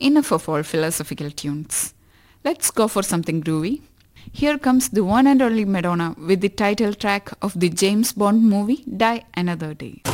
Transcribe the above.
Enough of all philosophical tunes. Let's go for something groovy. Here comes the one and only Madonna with the title track of the James Bond movie Die Another Day.